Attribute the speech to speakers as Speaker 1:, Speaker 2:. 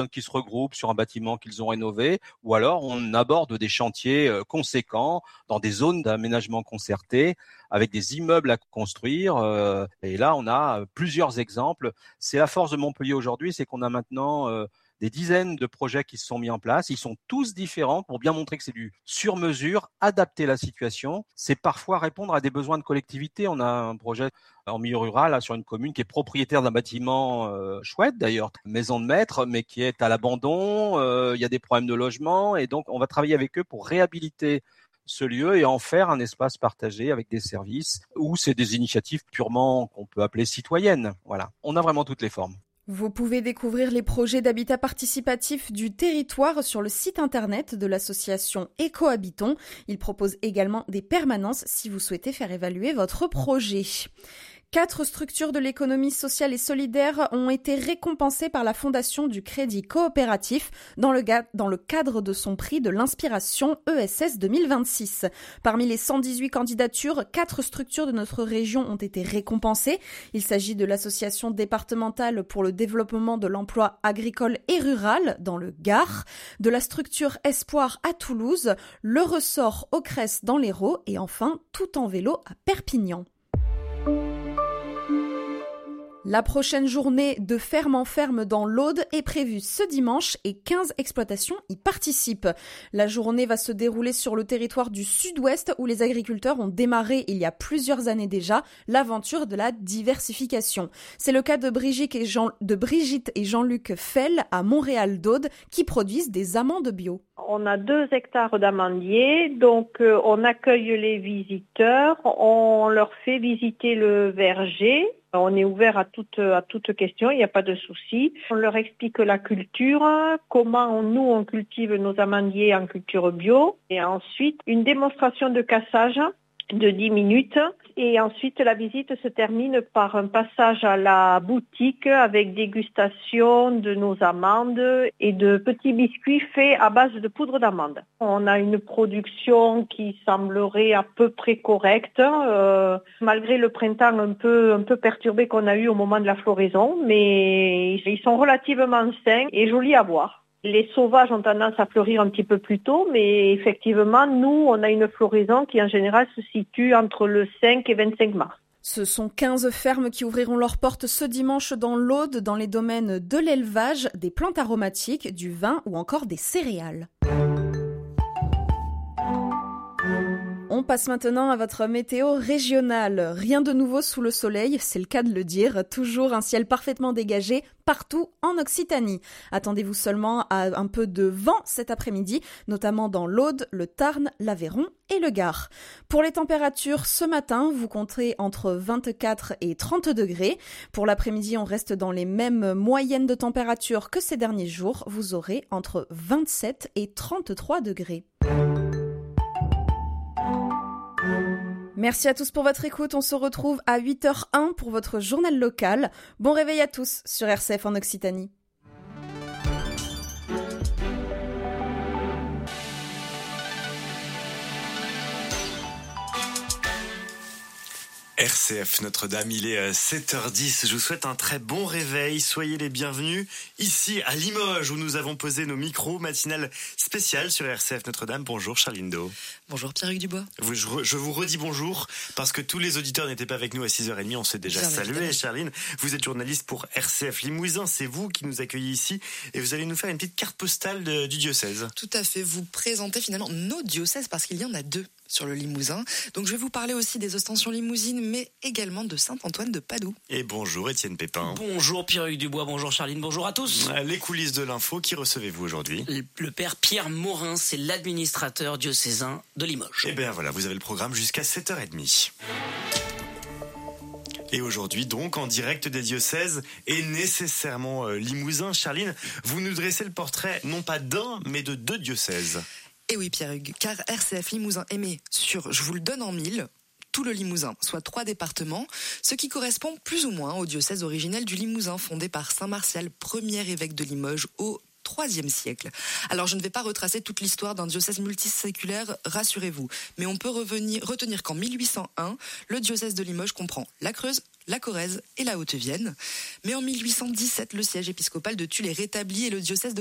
Speaker 1: qui se regroupent sur un bâtiment qu'ils ont rénové, ou alors on aborde des chantiers conséquents dans des zones d'aménagement concerté avec des immeubles à construire. Et là, on a plusieurs exemples. C'est la force de Montpellier aujourd'hui, c'est qu'on a maintenant des dizaines de projets qui se sont mis en place. Ils sont tous différents pour bien montrer que c'est du sur-mesure, adapter la situation. C'est parfois répondre à des besoins de collectivité. On a un projet en milieu rural là, sur une commune qui est propriétaire d'un bâtiment chouette d'ailleurs, maison de maître, mais qui est à l'abandon. Il y a des problèmes de logement et donc on va travailler avec eux pour réhabiliter ce lieu et en faire un espace partagé avec des services ou c'est des initiatives purement qu'on peut appeler citoyennes. Voilà, on a vraiment toutes les formes.
Speaker 2: Vous pouvez découvrir les projets d'habitat participatif du territoire sur le site internet de l'association Écohabitons. Il propose également des permanences si vous souhaitez faire évaluer votre projet. 4 structures de l'économie sociale et solidaire ont été récompensées par la Fondation du Crédit Coopératif dans le cadre de son prix de l'inspiration ESS 2026. Parmi les 118 candidatures, 4 structures de notre région ont été récompensées. Il s'agit de l'Association départementale pour le développement de l'emploi agricole et rural dans le Gard, de la structure Espoir à Toulouse, le Ressort au Cress dans l'Hérault et enfin Tout en vélo à Perpignan. La prochaine journée de ferme en ferme dans l'Aude est prévue ce dimanche et 15 exploitations y participent. La journée va se dérouler sur le territoire du sud-ouest où les agriculteurs ont démarré il y a plusieurs années déjà l'aventure de la diversification. C'est le cas de Brigitte et Jean-Luc Fell à Montréal-d'Aude qui produisent des amandes bio.
Speaker 3: On a 2 hectares d'amandiers, donc on accueille les visiteurs, on leur fait visiter le verger. On est ouvert à toute question, il n'y a pas de souci. On leur explique la culture, comment on cultive nos amandiers en culture bio. Et ensuite, une démonstration de cassage de 10 minutes. Et ensuite, la visite se termine par un passage à la boutique avec dégustation de nos amandes et de petits biscuits faits à base de poudre d'amande. On a une production qui semblerait à peu près correcte, malgré le printemps un peu perturbé qu'on a eu au moment de la floraison, mais ils sont relativement sains et jolis à voir. Les sauvages ont tendance à fleurir un petit peu plus tôt, mais effectivement, nous, on a une floraison qui en général se situe entre le 5 et 25 mars.
Speaker 2: Ce sont 15 fermes qui ouvriront leurs portes ce dimanche dans l'Aude, dans les domaines de l'élevage, des plantes aromatiques, du vin ou encore des céréales. On passe maintenant à votre météo régionale. Rien de nouveau sous le soleil, c'est le cas de le dire. Toujours un ciel parfaitement dégagé partout en Occitanie. Attendez-vous seulement à un peu de vent cet après-midi, notamment dans l'Aude, le Tarn, l'Aveyron et le Gard. Pour les températures, ce matin, vous compterez entre 24 et 30 degrés. Pour l'après-midi, on reste dans les mêmes moyennes de température que ces derniers jours. Vous aurez entre 27 et 33 degrés. Merci à tous pour votre écoute. On se retrouve à 8h01 pour votre journal local. Bon réveil à tous sur RCF en Occitanie.
Speaker 4: RCF Notre-Dame, il est 7h10. Je vous souhaite un très bon réveil. Soyez les bienvenus ici à Limoges où nous avons posé nos micros matinales spéciales sur RCF Notre-Dame. Bonjour Charline Do.
Speaker 5: Bonjour Pierre-Hugues Dubois.
Speaker 4: Je vous redis bonjour parce que tous les auditeurs n'étaient pas avec nous à 6h30. On s'est déjà salué. Charline, vous êtes journaliste pour RCF Limousin. C'est vous qui nous accueillez ici et vous allez nous faire une petite carte postale du diocèse.
Speaker 5: Tout à fait. Vous présentez finalement nos diocèses parce qu'il y en a 2 sur le Limousin. Donc je vais vous parler aussi des ostensions limousines, mais également de Saint-Antoine de Padoue.
Speaker 4: Et bonjour Étienne Pépin.
Speaker 6: Bonjour Pierre-Hugues Dubois, bonjour Charline, bonjour à tous.
Speaker 4: Les coulisses de l'info, qui recevez-vous aujourd'hui ?
Speaker 6: Le père Pierre Morin, c'est l'administrateur diocésain de Limoges.
Speaker 4: Et bien voilà, vous avez le programme jusqu'à 7h30. Et aujourd'hui, donc, en direct des diocèses et nécessairement Limousin. Charline, vous nous dressez le portrait non pas d'un, mais de 2 diocèses.
Speaker 5: Et oui Pierre-Hugues, car RCF Limousin émet sur, je vous le donne en 1000, tout le Limousin, soit 3 départements, ce qui correspond plus ou moins au diocèse originel du Limousin, fondé par Saint Martial, premier évêque de Limoges au IIIe siècle. Alors je ne vais pas retracer toute l'histoire d'un diocèse multiséculaire, rassurez-vous, mais on peut retenir qu'en 1801, le diocèse de Limoges comprend la Creuse, la Corrèze et la Haute-Vienne. Mais en 1817, le siège épiscopal de Tulle est rétabli et le diocèse